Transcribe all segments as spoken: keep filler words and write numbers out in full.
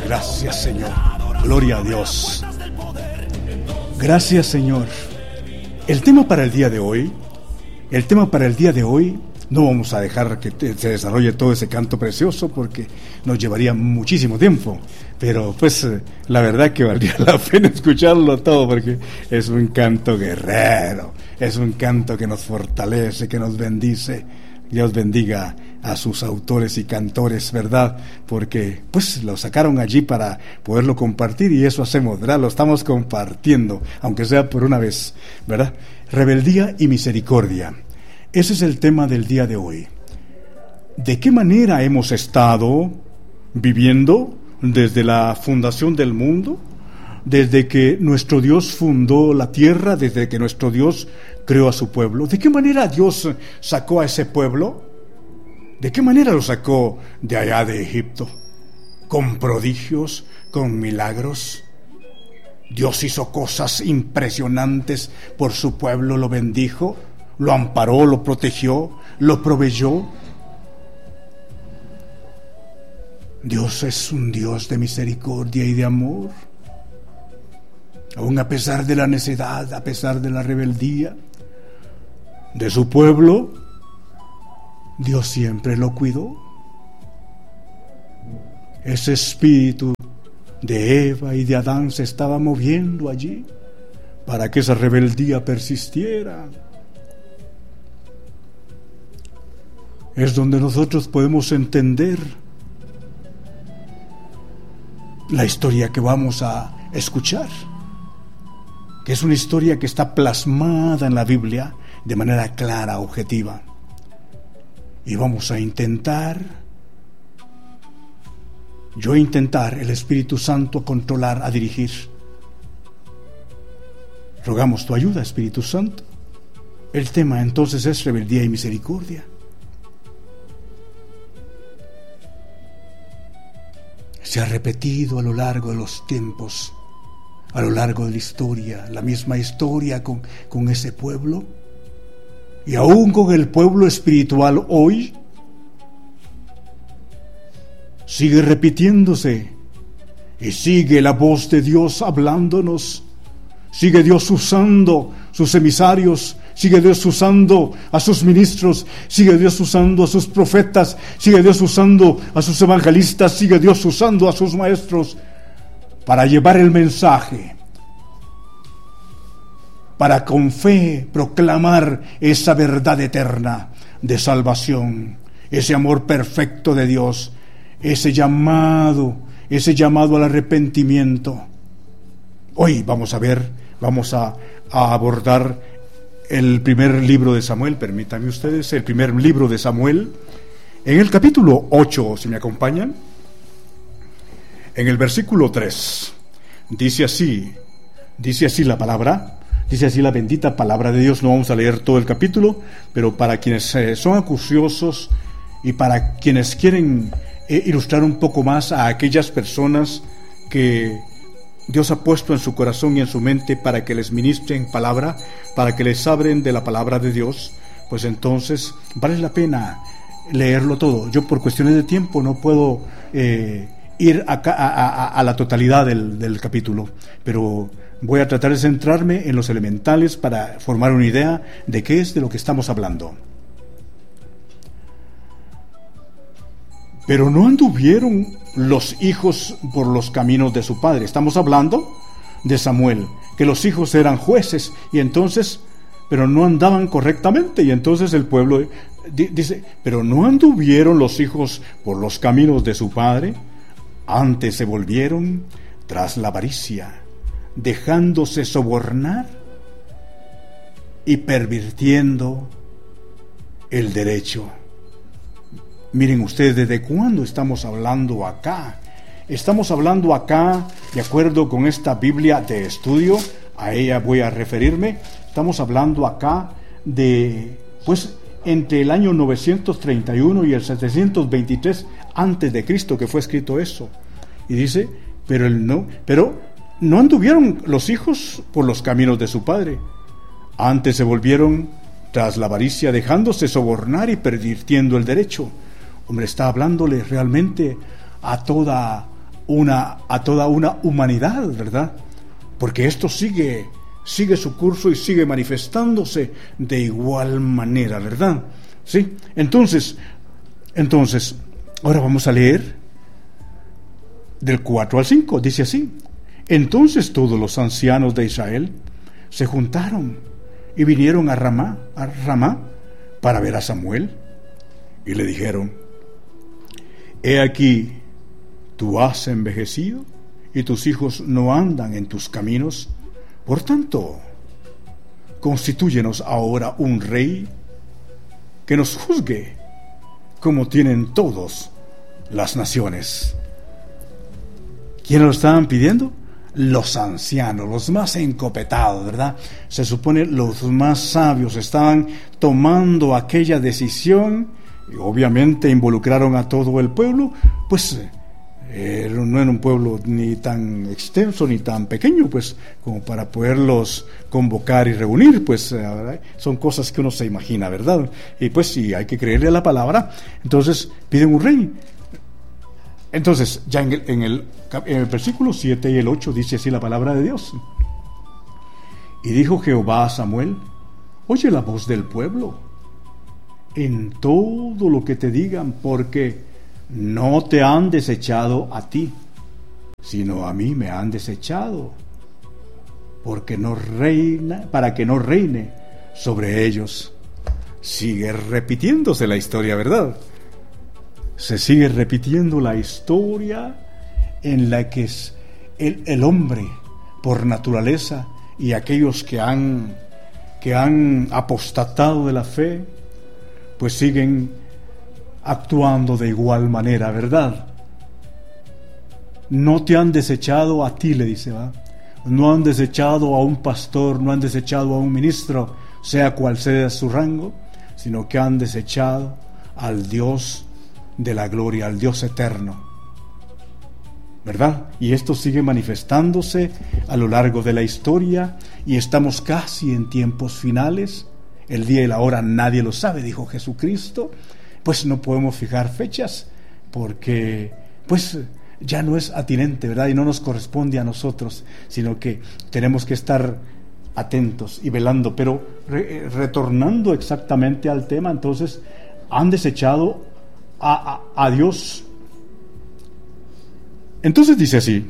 Gracias, Señor. Gloria a Dios. Gracias, Señor. El tema para el día de hoy, el tema para el día de hoy, no vamos a dejar que se desarrolle todo ese canto precioso porque nos llevaría muchísimo tiempo, pero pues la verdad que valdría la pena escucharlo todo porque es un canto guerrero, es un canto que nos fortalece, que nos bendice. Dios bendiga a sus autores y cantores, ¿verdad? Porque pues lo sacaron allí para poderlo compartir y eso hacemos, ¿verdad? Lo estamos compartiendo, aunque sea por una vez, ¿verdad? Rebeldía y misericordia. Ese es el tema del día de hoy. ¿De qué manera hemos estado viviendo desde la fundación del mundo? Desde que nuestro Dios fundó la tierra, desde que nuestro Dios creó a su pueblo. ¿De qué manera Dios sacó a ese pueblo? ¿De qué manera lo sacó de allá de Egipto? ¿Con prodigios, con milagros? Dios hizo cosas impresionantes por su pueblo, lo bendijo, lo amparó, lo protegió, lo proveyó. Dios es un Dios de misericordia y de amor. Aún a pesar de la necedad, a pesar de la rebeldía de su pueblo, Dios siempre lo cuidó. Ese espíritu de Eva y de Adán se estaba moviendo allí para que esa rebeldía persistiera. Es donde nosotros podemos entender la historia que vamos a escuchar, que es una historia que está plasmada en la Biblia de manera clara, objetiva. Y vamos a intentar, yo intentar, el Espíritu Santo a controlar, a dirigir. Rogamos tu ayuda, Espíritu Santo. El tema entonces es rebeldía y misericordia. Se ha repetido a lo largo de los tiempos, a lo largo de la historia, la misma historia con, con ese pueblo. Y aún con el pueblo espiritual hoy, sigue repitiéndose y sigue la voz de Dios hablándonos. Sigue Dios usando sus emisarios, sigue Dios usando a sus ministros, sigue Dios usando a sus profetas, sigue Dios usando a sus evangelistas, sigue Dios usando a sus maestros para llevar el mensaje, para con fe proclamar esa verdad eterna de salvación, ese amor perfecto de Dios, ese llamado, ese llamado al arrepentimiento. Hoy vamos a ver, vamos a, a abordar el primer libro de Samuel, permítanme ustedes, el primer libro de Samuel, en el capítulo ocho, si me acompañan, en el versículo tres, dice así, dice así la palabra. Dice así la bendita palabra de Dios. No vamos a leer todo el capítulo, pero para quienes eh, son acuciosos y para quienes quieren eh, ilustrar un poco más a aquellas personas que Dios ha puesto en su corazón y en su mente para que les ministren palabra, para que les hablen de la palabra de Dios, pues entonces vale la pena leerlo todo. Yo por cuestiones de tiempo no puedo eh, ir a, a, a, a la totalidad del, del capítulo, pero voy a tratar de centrarme en los elementales para formar una idea de qué es de lo que estamos hablando. Pero no anduvieron los hijos por los caminos de su padre. Estamos hablando de Samuel, que los hijos eran jueces y entonces, pero no andaban correctamente, y entonces el pueblo dice, pero no anduvieron los hijos por los caminos de su padre, antes se volvieron tras la avaricia, dejándose sobornar y pervirtiendo el derecho. Miren ustedes, ¿desde cuándo estamos hablando acá? Estamos hablando acá, de acuerdo con esta Biblia de estudio, a ella voy a referirme. Estamos hablando acá de, pues, entre el año novecientos treinta y uno y el setecientos veintitrés antes de Cristo que fue escrito eso. Y dice, pero el no, pero no anduvieron los hijos por los caminos de su padre, antes se volvieron tras la avaricia, dejándose sobornar y pervirtiendo el derecho. Hombre, está hablándole realmente a toda una, a toda una humanidad, ¿verdad? Porque esto sigue, sigue su curso y sigue manifestándose de igual manera, ¿verdad? ¿Sí? Entonces, entonces, ahora vamos a leer del cuatro al cinco, dice así: entonces todos los ancianos de Israel se juntaron y vinieron a Ramá, a Ramá para ver a Samuel, y le dijeron: he aquí, tú has envejecido y tus hijos no andan en tus caminos, por tanto, constitúyenos ahora un rey que nos juzgue como tienen todos las naciones. ¿Quiénes lo estaban pidiendo? Los ancianos, los más encopetados, ¿verdad? Se supone los más sabios estaban tomando aquella decisión y obviamente involucraron a todo el pueblo, pues eh, no era un pueblo ni tan extenso ni tan pequeño, pues como para poderlos convocar y reunir, pues eh, son cosas que uno se imagina, ¿verdad? Y pues si hay que creerle a la palabra, entonces piden un rey. Entonces, ya en el, en, el, en el versículo siete y el ocho dice así la palabra de Dios: y dijo Jehová a Samuel: oye la voz del pueblo en todo lo que te digan, porque no te han desechado a ti, sino a mí me han desechado, porque no reina, para que no reine sobre ellos. Sigue repitiéndose la historia, ¿verdad? Se sigue repitiendo la historia en la que es el, el hombre por naturaleza y aquellos que han, que han apostatado de la fe, pues siguen actuando de igual manera, ¿verdad? No te han desechado a ti, le dice, ¿va? No han desechado a un pastor, no han desechado a un ministro, sea cual sea su rango, sino que han desechado al Dios de la gloria, al Dios eterno, ¿verdad? Y esto sigue manifestándose a lo largo de la historia y estamos casi en tiempos finales. El día y la hora nadie lo sabe, dijo Jesucristo. Pues no podemos fijar fechas porque pues ya no es atinente, ¿verdad? Y no nos corresponde a nosotros, sino que tenemos que estar atentos y velando. Pero re- retornando exactamente al tema, entonces han desechado A, a, a Dios. Entonces dice así: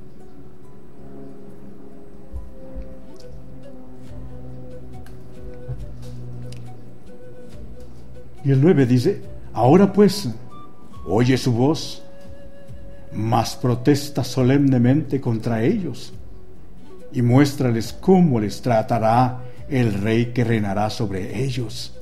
y el nueve dice: ahora pues, oye su voz, mas protesta solemnemente contra ellos, y muéstrales cómo les tratará el rey que reinará sobre ellos.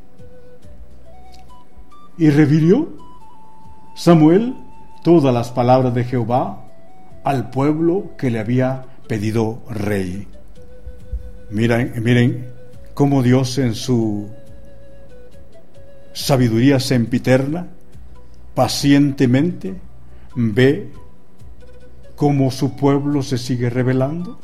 Y refirió Samuel todas las palabras de Jehová al pueblo que le había pedido rey. Miren, miren cómo Dios en su sabiduría sempiterna pacientemente ve cómo su pueblo se sigue rebelando,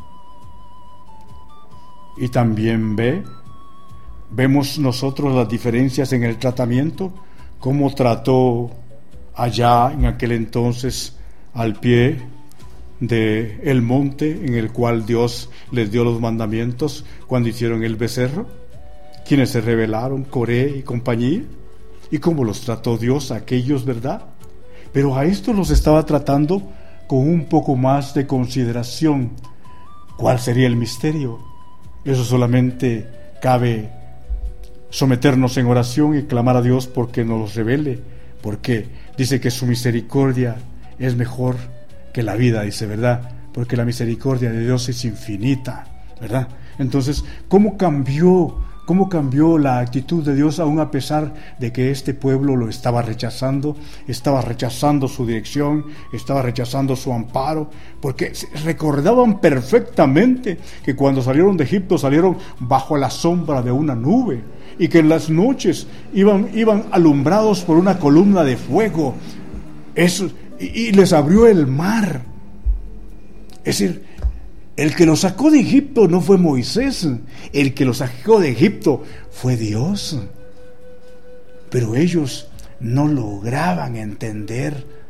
y también ve, vemos nosotros las diferencias en el tratamiento, cómo trató allá en aquel entonces al pie de el monte en el cual Dios les dio los mandamientos cuando hicieron el becerro, quienes se rebelaron, Coré y compañía, y cómo los trató Dios a aquellos, ¿verdad? Pero a estos los estaba tratando con un poco más de consideración. ¿Cuál sería el misterio? Eso solamente cabe someternos en oración y clamar a Dios porque nos los revele, porque dice que su misericordia es mejor que la vida, dice, ¿verdad? Porque la misericordia de Dios es infinita, ¿verdad? Entonces, ¿cómo cambió, cómo cambió la actitud de Dios aún a pesar de que este pueblo lo estaba rechazando, estaba rechazando su dirección, estaba rechazando su amparo? Porque recordaban perfectamente que cuando salieron de Egipto salieron bajo la sombra de una nube, y que en las noches iban, iban alumbrados por una columna de fuego. Eso, y, y les abrió el mar. Es decir, el que los sacó de Egipto no fue Moisés, el que los sacó de Egipto fue Dios. Pero ellos no lograban entender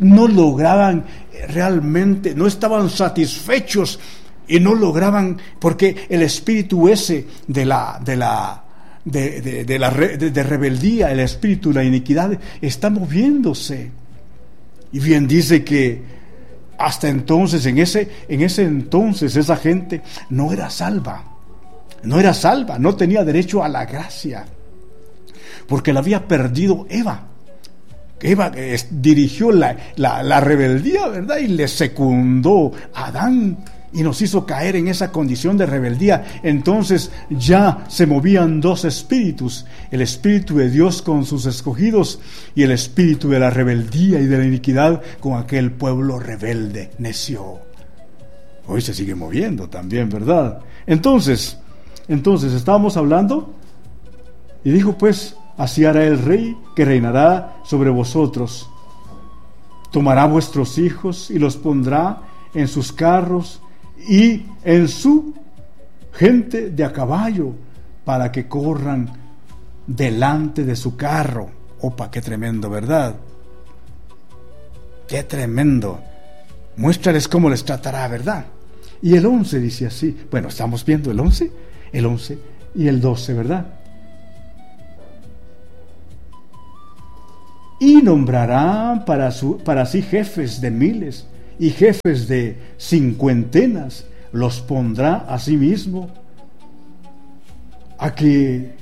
no lograban realmente, no estaban satisfechos y no lograban, porque el espíritu ese de la de la de, de, de la re, de, de rebeldía, el espíritu de la iniquidad está moviéndose. Y bien dice que hasta entonces, en ese en ese entonces esa gente no era salva. No era salva, no tenía derecho a la gracia, porque la había perdido Eva. Eva eh, dirigió la, la, la rebeldía, ¿verdad? Y le secundó a Adán y nos hizo caer en esa condición de rebeldía. Entonces ya se movían dos espíritus, el espíritu de Dios con sus escogidos y el espíritu de la rebeldía y de la iniquidad con aquel pueblo rebelde, necio. Hoy se sigue moviendo también, ¿verdad? Entonces... Entonces estábamos hablando y dijo pues, así hará el rey que reinará sobre vosotros. Tomará vuestros hijos y los pondrá en sus carros y en su gente de a caballo para que corran delante de su carro. Opa, qué tremendo, ¿verdad? Qué tremendo. Muéstrales cómo les tratará, ¿verdad? Y el once dice así, bueno, estamos viendo el once, el once y el doce, ¿verdad? Y nombrará para, su, para sí jefes de miles y jefes de cincuentenas, los pondrá a sí mismo a que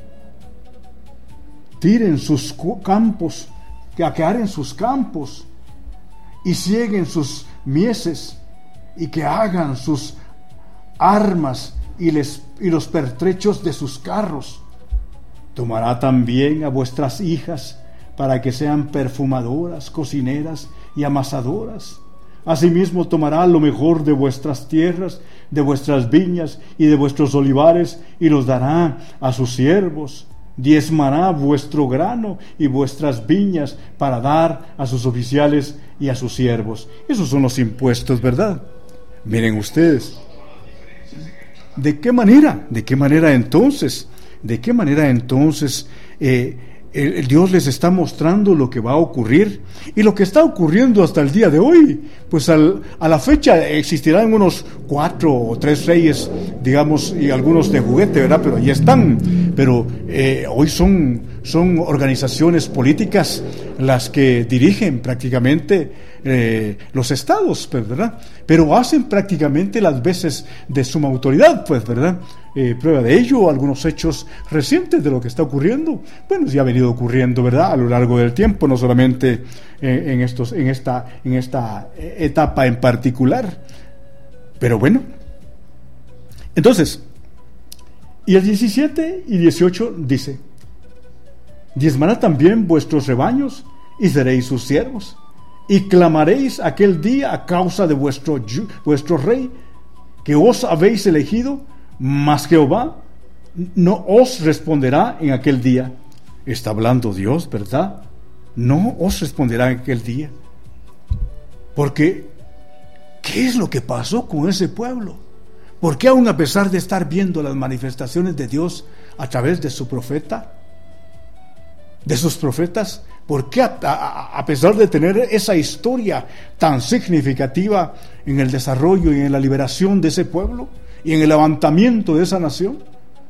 tiren sus campos, que a que aren sus campos y cieguen sus mieses y que hagan sus armas y, les, y los pertrechos de sus carros. Tomará también a vuestras hijas para que sean perfumadoras, cocineras y amasadoras. Asimismo tomará lo mejor de vuestras tierras, de vuestras viñas y de vuestros olivares, y los dará a sus siervos. Diezmará vuestro grano y vuestras viñas para dar a sus oficiales y a sus siervos. Esos son los impuestos, ¿verdad? Miren ustedes. ¿De qué manera? ¿De qué manera entonces? ¿De qué manera entonces eh, el, el Dios les está mostrando lo que va a ocurrir? Y lo que está ocurriendo hasta el día de hoy, pues al, a la fecha existirán unos cuatro o tres reyes, digamos, y algunos de juguete, ¿verdad? Pero ahí están. Pero eh, hoy son, son organizaciones políticas las que dirigen prácticamente Eh, los estados, pues, ¿verdad? Pero hacen prácticamente las veces de suma autoridad, pues, ¿verdad? Eh, prueba de ello, algunos hechos recientes de lo que está ocurriendo, bueno, ya ha venido ocurriendo, ¿verdad? A lo largo del tiempo, no solamente eh, en estos, en esta, en esta etapa en particular. Pero bueno, entonces, y el diecisiete y dieciocho dice: diezmará también vuestros rebaños y seréis sus siervos. Y clamaréis aquel día a causa de vuestro, vuestro rey, que os habéis elegido, mas Jehová no os responderá en aquel día. Está hablando Dios, ¿verdad? No os responderá en aquel día. Porque, ¿qué es lo que pasó con ese pueblo? ¿Por qué aún a pesar de estar viendo las manifestaciones de Dios a través de su profeta, de sus profetas, ¿por qué a, a, a pesar de tener esa historia tan significativa en el desarrollo y en la liberación de ese pueblo y en el levantamiento de esa nación,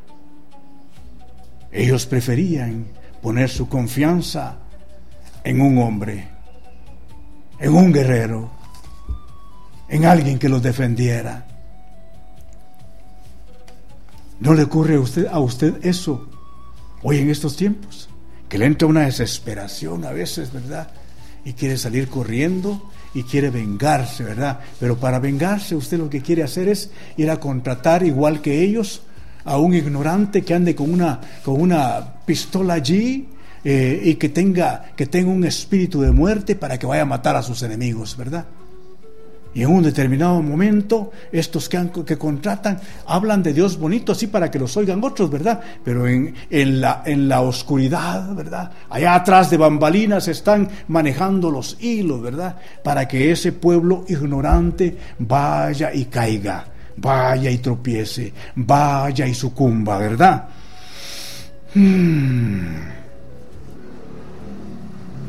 ellos preferían poner su confianza en un hombre, en un guerrero, en alguien que los defendiera? ¿No le ocurre a usted, a usted eso hoy en estos tiempos? Que le entra una desesperación a veces, ¿verdad? Y quiere salir corriendo y quiere vengarse, ¿verdad? Pero para vengarse usted lo que quiere hacer es ir a contratar, igual que ellos, a un ignorante que ande con una, con una pistola allí eh, y que tenga, que tenga un espíritu de muerte para que vaya a matar a sus enemigos, ¿verdad? Y en un determinado momento, estos que, han, que contratan hablan de Dios bonito, así para que los oigan otros, ¿verdad? Pero en, en, la, en la oscuridad, ¿verdad? Allá atrás de bambalinas están manejando los hilos, ¿verdad? Para que ese pueblo ignorante vaya y caiga, vaya y tropiece, vaya y sucumba, ¿verdad? Hmm.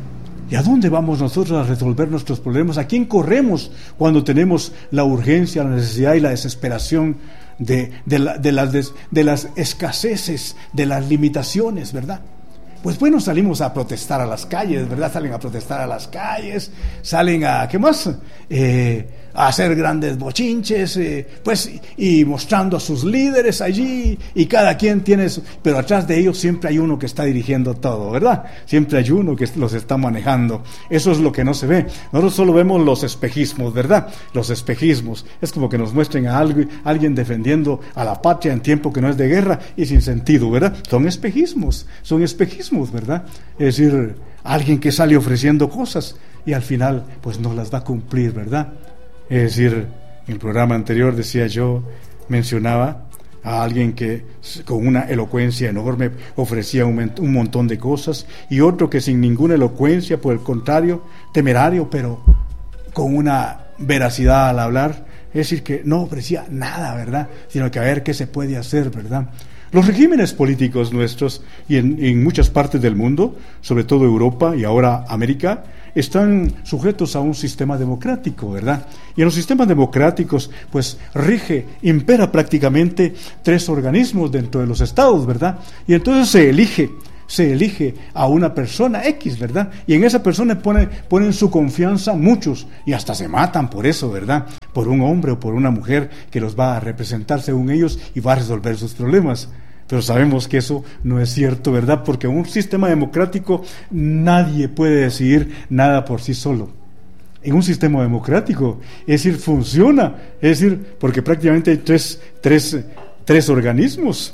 ¿Y a dónde vamos nosotros a resolver nuestros problemas? ¿A quién corremos cuando tenemos la urgencia, la necesidad y la desesperación de, de, la, de, las, de, de las escaseces, de las limitaciones, ¿verdad? Pues bueno, salimos a protestar a las calles, ¿verdad? Salen a protestar a las calles, salen a, ¿qué más? Eh, a hacer grandes bochinches, eh, pues, y mostrando a sus líderes allí, y cada quien tiene su, pero atrás de ellos siempre hay uno que está dirigiendo todo, ¿verdad? Siempre hay uno que los está manejando. Eso es lo que no se ve. Nosotros solo vemos los espejismos, ¿verdad? Los espejismos. Es como que nos muestren a algo, a alguien defendiendo a la patria en tiempo que no es de guerra y sin sentido, ¿verdad? Son espejismos, son espejismos, ¿verdad? Es decir, alguien que sale ofreciendo cosas y al final pues no las va a cumplir, ¿verdad? Es decir, en el programa anterior decía yo, mencionaba a alguien que con una elocuencia enorme ofrecía un, un montón de cosas, y otro que sin ninguna elocuencia, por el contrario, temerario, pero con una veracidad al hablar, es decir, que no ofrecía nada, ¿verdad? Sino que a ver qué se puede hacer, ¿verdad? Los regímenes políticos nuestros, y en, en muchas partes del mundo, sobre todo Europa y ahora América, están sujetos a un sistema democrático, ¿verdad? Y en los sistemas democráticos, pues rige, impera prácticamente tres organismos dentro de los estados, ¿verdad? Y entonces se elige, se elige a una persona X, ¿verdad? Y en esa persona pone, ponen su confianza muchos, y hasta se matan por eso, ¿verdad? Por un hombre o por una mujer que los va a representar según ellos y va a resolver sus problemas. Pero sabemos que eso no es cierto, ¿verdad? Porque en un sistema democrático nadie puede decidir nada por sí solo. En un sistema democrático, es decir, funciona, es decir, porque prácticamente hay tres, tres, tres organismos.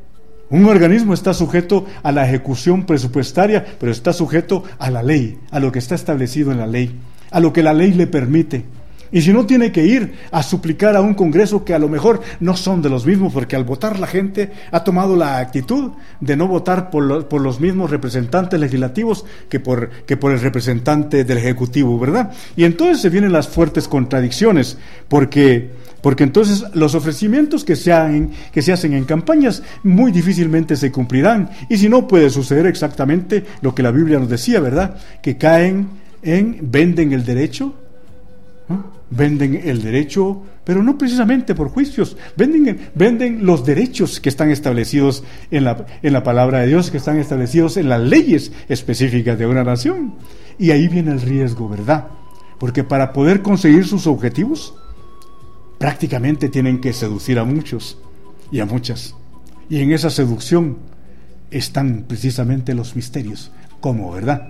Un organismo está sujeto a la ejecución presupuestaria, pero está sujeto a la ley, a lo que está establecido en la ley, a lo que la ley le permite. Y si no, tiene que ir a suplicar a un Congreso que a lo mejor no son de los mismos, porque al votar la gente ha tomado la actitud de no votar por, lo, por los mismos representantes legislativos que por, que por el representante del Ejecutivo, ¿verdad? Y entonces se vienen las fuertes contradicciones, porque, porque entonces los ofrecimientos que se, hagan, que se hacen en campañas muy difícilmente se cumplirán, y si no, puede suceder exactamente lo que la Biblia nos decía, ¿verdad? Que caen en, venden el derecho, ¿no? Venden el derecho, pero no precisamente por juicios, venden, venden los derechos que están establecidos en la, en la palabra de Dios, que están establecidos en las leyes específicas de una nación. Y ahí viene el riesgo, ¿verdad? Porque para poder conseguir sus objetivos, prácticamente tienen que seducir a muchos y a muchas. Y en esa seducción están precisamente los misterios. ¿Cómo, verdad?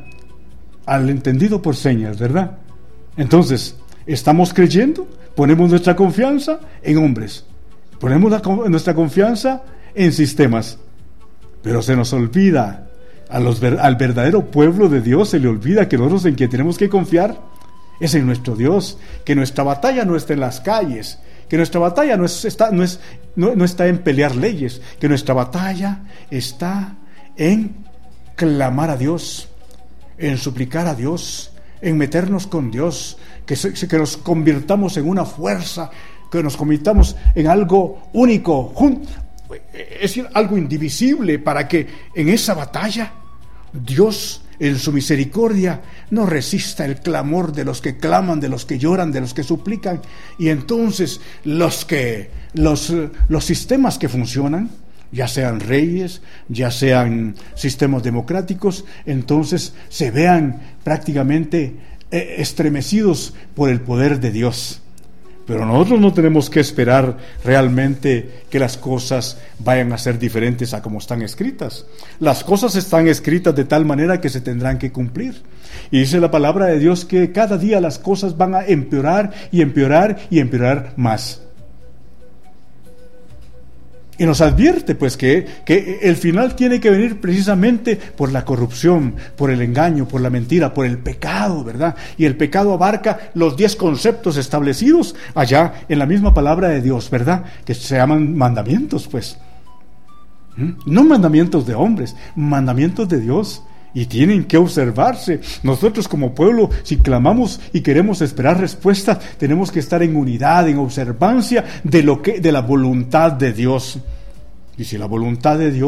Al entendido por señas, ¿verdad? Entonces, estamos creyendo, ponemos nuestra confianza en hombres, ponemos la, nuestra confianza en sistemas, pero se nos olvida, a los, al verdadero pueblo de Dios se le olvida que nosotros en quien tenemos que confiar es en nuestro Dios, que nuestra batalla no está en las calles, que nuestra batalla no, es, está, no, es, no, no está en pelear leyes, que nuestra batalla está en clamar a Dios, en suplicar a Dios, en meternos con Dios, que, se, que nos convirtamos en una fuerza, que nos convirtamos en algo único, es decir, algo indivisible, para que en esa batalla Dios en su misericordia no resista el clamor de los que claman, de los que lloran, de los que suplican, y entonces los que los, los sistemas que funcionan, ya sean reyes, ya sean sistemas democráticos, entonces se vean prácticamente eh, estremecidos por el poder de Dios. Pero nosotros no tenemos que esperar realmente que las cosas vayan a ser diferentes a como están escritas. Las cosas están escritas de tal manera que se tendrán que cumplir. Y dice la palabra de Dios que cada día las cosas van a empeorar y empeorar y empeorar más. Y nos advierte pues que, que el final tiene que venir precisamente por la corrupción, por el engaño, por la mentira, por el pecado, ¿verdad? Y el pecado abarca los diez conceptos establecidos allá en la misma palabra de Dios, ¿verdad? Que se llaman mandamientos, pues. ¿Mm? No mandamientos de hombres, mandamientos de Dios. Y tienen que observarse. Nosotros como pueblo, si clamamos y queremos esperar respuestas, tenemos que estar en unidad, en observancia de lo que, de la voluntad de Dios. Y si la voluntad de Dios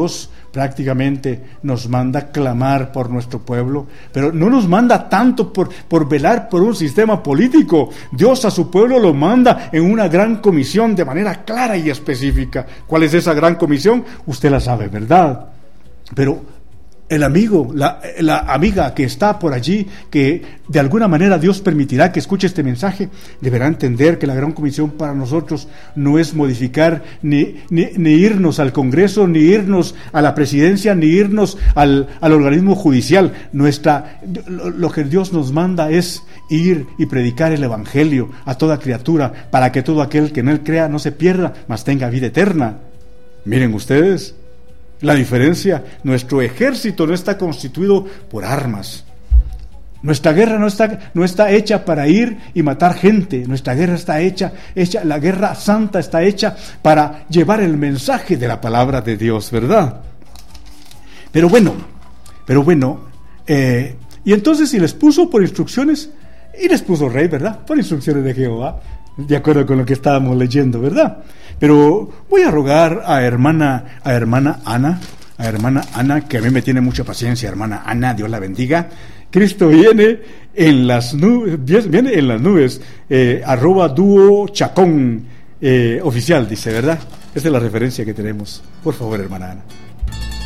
prácticamente nos manda clamar por nuestro pueblo, pero no nos manda tanto por, por velar por un sistema político. Dios a su pueblo lo manda en una gran comisión de manera clara y específica. ¿Cuál es esa gran comisión? Usted la sabe, ¿verdad? Pero el amigo, la, la amiga que está por allí, que de alguna manera Dios permitirá que escuche este mensaje, deberá entender que la gran comisión para nosotros no es modificar ni, ni, ni irnos al Congreso, ni irnos a la presidencia, ni irnos al, al organismo judicial. Nuestra, lo, lo que Dios nos manda es ir y predicar el Evangelio a toda criatura, para que todo aquel que en él crea no se pierda, mas tenga vida eterna. Miren ustedes la diferencia. Nuestro ejército no está constituido por armas. Nuestra guerra no está, no está hecha para ir y matar gente. Nuestra guerra está hecha, hecha, la guerra santa está hecha para llevar el mensaje de la palabra de Dios, ¿verdad? Pero bueno, pero bueno, eh, y entonces si les puso por instrucciones, y les puso rey, ¿verdad? Por instrucciones de Jehová, de acuerdo con lo que estábamos leyendo, ¿verdad? Pero voy a rogar a hermana, a hermana Ana, a hermana Ana, que a mí me tiene mucha paciencia, hermana Ana, Dios la bendiga. Cristo viene en las nubes, viene en las nubes, eh, arroba dúo chacón eh, oficial, dice, ¿verdad? Esa es la referencia que tenemos. Por favor, hermana Ana.